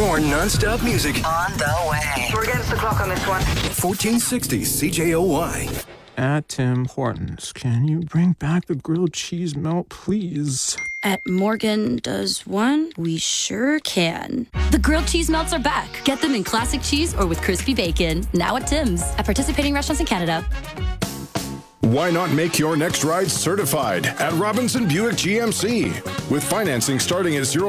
More non-stop music. On the way. We're against the clock on this one. 1460 CJOY. At Tim Hortons, can you bring back the grilled cheese melt, please? At Morgan Does One, we sure can. The grilled cheese melts are back. Get them in classic cheese or with crispy bacon. Now at Tim's. At participating restaurants in Canada. Why not make your next ride certified at Robinson Buick GMC? With financing starting at 0